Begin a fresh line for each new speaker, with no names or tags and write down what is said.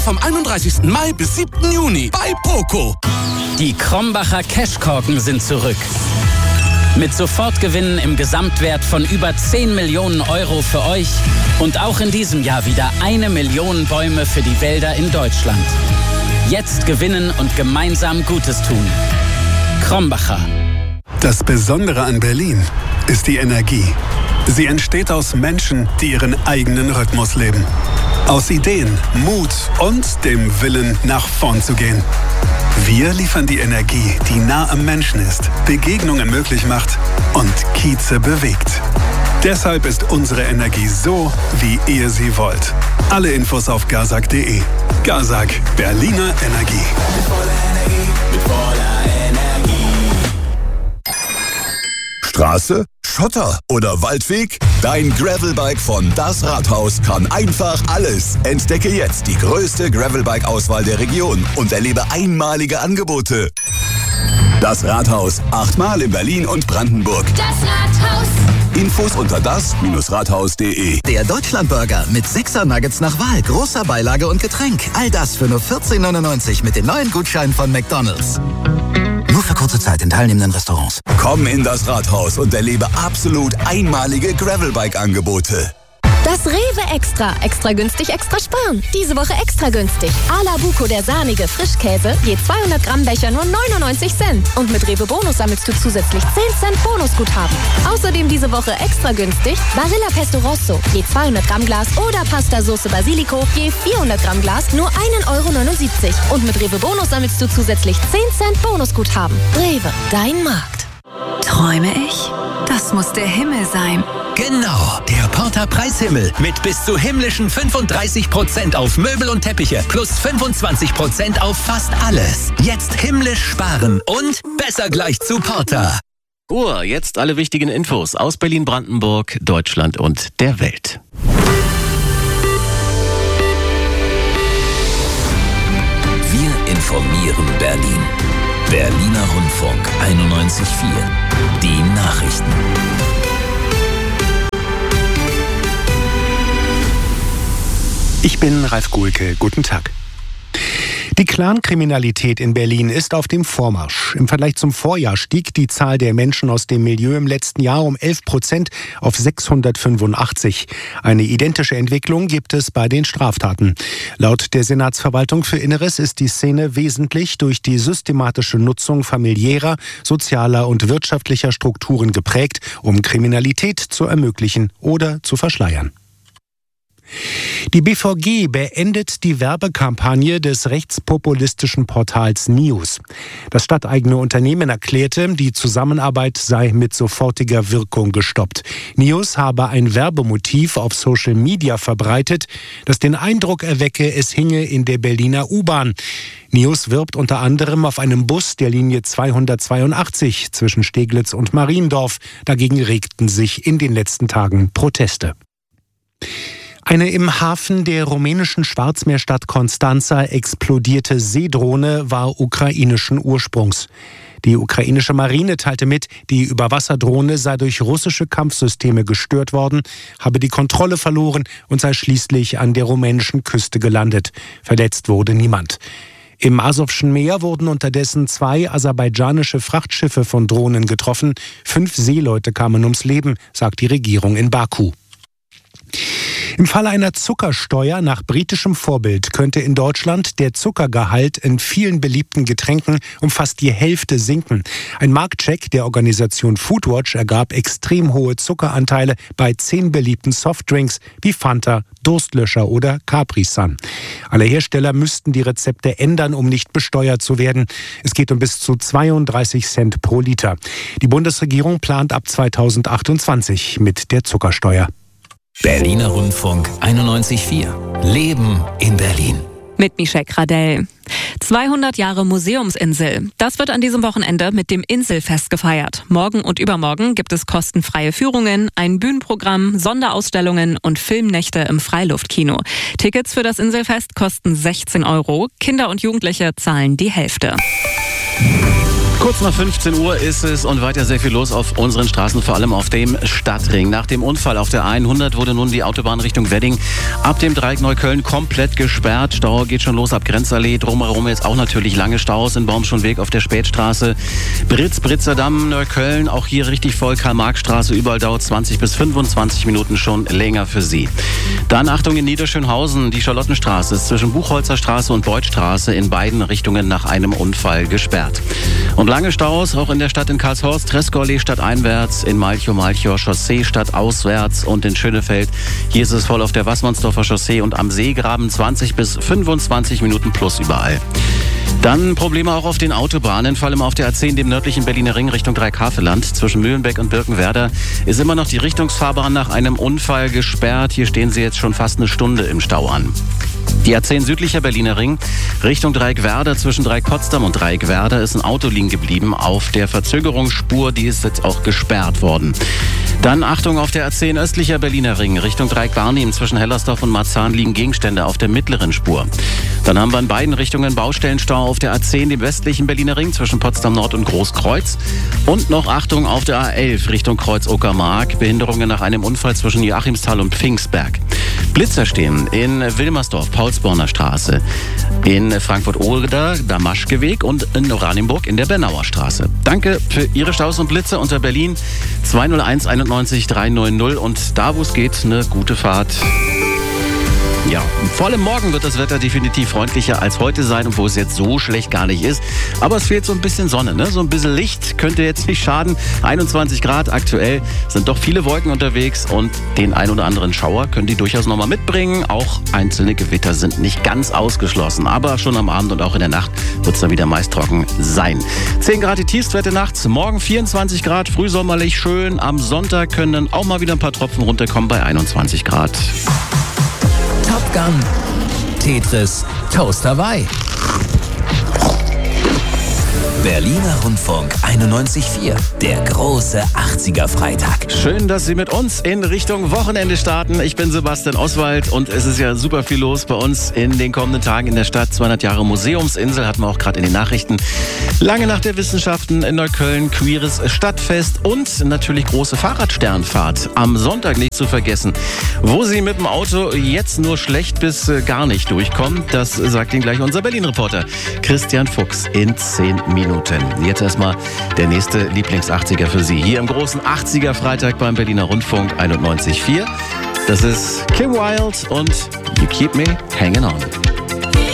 Vom 31. Mai bis 7. Juni bei Poco.
Die Krombacher Cashkorken sind zurück. Mit Sofortgewinnen im Gesamtwert von über 10 Millionen Euro für euch und auch in diesem Jahr wieder 1 Million Bäume für die Wälder in Deutschland. Jetzt gewinnen und gemeinsam Gutes tun. Krombacher.
Das Besondere an Berlin ist die Energie. Sie entsteht aus Menschen, die ihren eigenen Rhythmus leben. Aus Ideen, Mut und dem Willen, nach vorn zu gehen. Wir liefern die Energie, die nah am Menschen ist, Begegnungen möglich macht und Kieze bewegt. Deshalb ist unsere Energie so, wie ihr sie wollt. Alle Infos auf gazak.de. Gazak, Berliner Energie.
Mit voller Energie, mit voller Energie.
Straße, Schotter oder Waldweg? Dein Gravelbike von Das Rathaus kann einfach alles. Entdecke jetzt die größte Gravelbike-Auswahl der Region und erlebe einmalige Angebote. Das Rathaus, 8-mal in Berlin und Brandenburg.
Das Rathaus.
Infos unter das-rathaus.de.
Der Deutschlandburger mit 6er Nuggets nach Wahl, großer Beilage und Getränk. All das für nur 14,99 mit den neuen Gutscheinen von McDonald's. Nur für kurze Zeit in teilnehmenden Restaurants.
Komm in das Rathaus und erlebe absolut einmalige Gravelbike-Angebote.
Das Rewe Extra. Extra günstig, extra sparen. Diese Woche extra günstig. Ala Buco, der sahnige Frischkäse, je 200 Gramm Becher nur 99 Cent. Und mit Rewe Bonus sammelst du zusätzlich 10 Cent Bonusguthaben. Außerdem diese Woche extra günstig Barilla Pesto Rosso, je 200 Gramm Glas oder Pasta Soße Basilico, je 400 Gramm Glas nur 1,79 €. Und mit Rewe Bonus sammelst du zusätzlich 10 Cent Bonusguthaben. Rewe, dein Markt.
Träume ich? Das muss der Himmel sein.
Genau, der Porter Preishimmel mit bis zu himmlischen 35% auf Möbel und Teppiche plus 25% auf fast alles. Jetzt himmlisch sparen und besser gleich zu Porter.
Jetzt alle wichtigen Infos aus Berlin, Brandenburg, Deutschland und der Welt.
Wir informieren Berlin. Berliner Rundfunk 91.4. Die Nachrichten.
Ich bin Ralf Guhlke. Guten Tag. Die Clankriminalität in Berlin ist auf dem Vormarsch. Im Vergleich zum Vorjahr stieg die Zahl der Menschen aus dem Milieu im letzten Jahr um 11% auf 685. Eine identische Entwicklung gibt es bei den Straftaten. Laut der Senatsverwaltung für Inneres ist die Szene wesentlich durch die systematische Nutzung familiärer, sozialer und wirtschaftlicher Strukturen geprägt, um Kriminalität zu ermöglichen oder zu verschleiern. Die BVG beendet die Werbekampagne des rechtspopulistischen Portals News. Das stadteigene Unternehmen erklärte, die Zusammenarbeit sei mit sofortiger Wirkung gestoppt. News habe ein Werbemotiv auf Social Media verbreitet, das den Eindruck erwecke, es hinge in der Berliner U-Bahn. News wirbt unter anderem auf einem Bus der Linie 282 zwischen Steglitz und Mariendorf. Dagegen regten sich in den letzten Tagen Proteste. Eine im Hafen der rumänischen Schwarzmeerstadt Constanța explodierte Seedrohne war ukrainischen Ursprungs. Die ukrainische Marine teilte mit, die Überwasserdrohne sei durch russische Kampfsysteme gestört worden, habe die Kontrolle verloren und sei schließlich an der rumänischen Küste gelandet. Verletzt wurde niemand. Im Asowschen Meer wurden unterdessen 2 aserbaidschanische Frachtschiffe von Drohnen getroffen. 5 Seeleute kamen ums Leben, sagt die Regierung in Baku. Im Falle einer Zuckersteuer nach britischem Vorbild könnte in Deutschland der Zuckergehalt in vielen beliebten Getränken um fast die Hälfte sinken. Ein Marktcheck der Organisation Foodwatch ergab extrem hohe Zuckeranteile bei 10 beliebten Softdrinks wie Fanta, Durstlöscher oder Capri-Sun. Alle Hersteller müssten die Rezepte ändern, um nicht besteuert zu werden. Es geht um bis zu 32 Cent pro Liter. Die Bundesregierung plant ab 2028 mit der Zuckersteuer.
Berliner Rundfunk 91.4. Leben in Berlin.
Mit Michelle Gradell. 200 Jahre Museumsinsel. Das wird an diesem Wochenende mit dem Inselfest gefeiert. Morgen und übermorgen gibt es kostenfreie Führungen, ein Bühnenprogramm, Sonderausstellungen und Filmnächte im Freiluftkino. Tickets für das Inselfest kosten 16 €. Kinder und Jugendliche zahlen die Hälfte.
Kurz nach 15 Uhr ist es und weiter sehr viel los auf unseren Straßen, vor allem auf dem Stadtring. Nach dem Unfall auf der 100 wurde nun die Autobahn Richtung Wedding ab dem Dreieck Neukölln komplett gesperrt. Stau geht schon los ab Grenzallee, drumherum jetzt auch natürlich lange Staus in Baumschonweg auf der Spätstraße. Britzer Damm, Neukölln, auch hier richtig voll, Karl-Marx-Straße, überall dauert 20 bis 25 Minuten schon länger für Sie. Dann Achtung in Niederschönhausen, die Charlottenstraße ist zwischen Buchholzer Straße und Beutstraße in beiden Richtungen nach einem Unfall gesperrt. Und lange Staus auch in der Stadt in Karlshorst, Tresckow-Allee stadteinwärts, in Malchow Chaussee stadtauswärts und in Schönefeld. Hier ist es voll auf der Wassmannsdorfer Chaussee und am Seegraben 20 bis 25 Minuten plus überall. Dann Probleme auch auf den Autobahnen, vor allem auf der A10, dem nördlichen Berliner Ring Richtung Dreieckhaveland. Zwischen Mühlenbeck und Birkenwerder ist immer noch die Richtungsfahrbahn nach einem Unfall gesperrt. Hier stehen Sie jetzt schon fast eine Stunde im Stau an. Die A10 südlicher Berliner Ring Richtung Dreieckwerder zwischen Dreieck-Potsdam und Dreieckwerder ist ein Auto liegen geblieben auf der Verzögerungsspur, die ist jetzt auch gesperrt worden. Dann Achtung auf der A10 östlicher Berliner Ring Richtung Dreieck-Barnim zwischen Hellersdorf und Marzahn liegen Gegenstände auf der mittleren Spur. Dann haben wir in beiden Richtungen Baustellenstau auf der A10, dem westlichen Berliner Ring zwischen Potsdam Nord und Großkreuz. Und noch Achtung auf der A11 Richtung Kreuz-Uckermark, Behinderungen nach einem Unfall zwischen Joachimsthal und Pfingstberg. Blitzer stehen in Wilmersdorf, Paulsborner Straße, in Frankfurt-Oder, Damaschkeweg und in Oranienburg in der Bernauer Straße. Danke für Ihre Staus und Blitze unter Berlin 201 91 390 und da, wo es geht, eine gute Fahrt. Ja, vor allem morgen wird das Wetter definitiv freundlicher als heute sein, obwohl es jetzt so schlecht gar nicht ist. Aber es fehlt so ein bisschen Sonne, ne? So ein bisschen Licht könnte jetzt nicht schaden. 21 Grad aktuell, sind doch viele Wolken unterwegs und den ein oder anderen Schauer können die durchaus nochmal mitbringen. Auch einzelne Gewitter sind nicht ganz ausgeschlossen, aber schon am Abend und auch in der Nacht wird es dann wieder meist trocken sein. 10 Grad die Tiefstwerte nachts, morgen 24 Grad, frühsommerlich schön. Am Sonntag können dann auch mal wieder ein paar Tropfen runterkommen bei 21 Grad.
Top Gun, Tetris, Toast Hawaii. Berliner Rundfunk 91.4, der große 80er-Freitag.
Schön, dass Sie mit uns in Richtung Wochenende starten. Ich bin Sebastian Oswald und es ist ja super viel los bei uns in den kommenden Tagen in der Stadt. 200 Jahre Museumsinsel hatten wir auch gerade in den Nachrichten. Lange Nacht der Wissenschaften in Neukölln, queeres Stadtfest und natürlich große Fahrradsternfahrt. Am Sonntag nicht zu vergessen. Wo Sie mit dem Auto jetzt nur schlecht bis gar nicht durchkommen, das sagt Ihnen gleich unser Berlin-Reporter Christian Fuchs in 10 Minuten. Jetzt erstmal der nächste Lieblings-80er für Sie. Hier im großen 80er-Freitag beim Berliner Rundfunk 91.4. Das ist Kim Wilde und You Keep Me Hanging On.